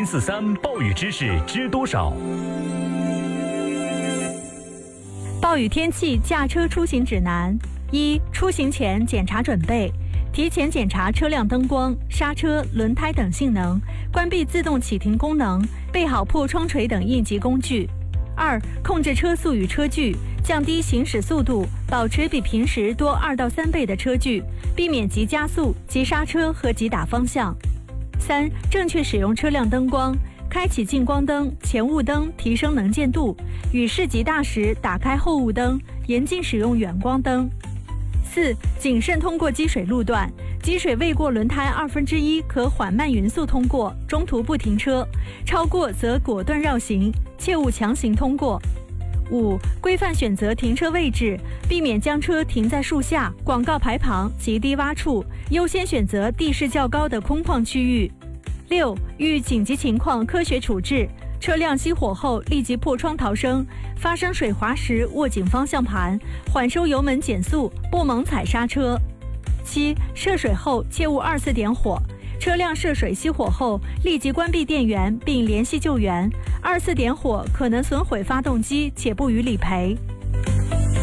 1043暴雨知识知多少？ 暴雨天气驾车出行指南：一、出行前检查准备，提前检查车辆灯光、刹车、轮胎等性能，关闭自动启停功能，备好破窗锤等应急工具。二、控制车速与车距，降低行驶速度，保持比平时多2到3倍的车距，避免急加速、急刹车和急打方向。三、正确使用车辆灯光，开启近光灯、前雾灯，提升能见度；雨势极大时，打开后雾灯，严禁使用远光灯。四、谨慎通过积水路段，积水未过轮胎1/2可缓慢匀速通过，中途不停车，超过则果断绕行，切勿强行通过。五、规范选择停车位置，避免将车停在树下、广告牌旁及低洼处，优先选择地势较高的空旷区域。六、遇紧急情况科学处置，车辆熄火后立即破窗逃生，发生水滑时握紧方向盘，缓收油门减速，不猛踩刹车。七、涉水后切勿2次点火，车辆涉水熄火后立即关闭电源并联系救援，2次点火可能损毁发动机且不予理赔。